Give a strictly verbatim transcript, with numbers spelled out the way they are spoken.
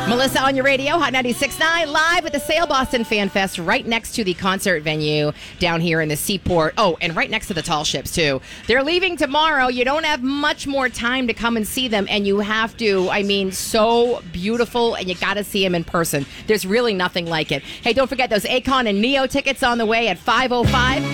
Melissa on your radio, Hot ninety-six point nine, live at the Sail Boston Fan Fest, right next to the concert venue down here in the Seaport. Oh, and right next to the tall ships, too. They're leaving tomorrow. You don't have much more time to come and see them, and you have to. I mean, so beautiful, and you got to see them in person. There's really nothing like it. Hey, don't forget those Akon and Neo tickets on the way at five oh five.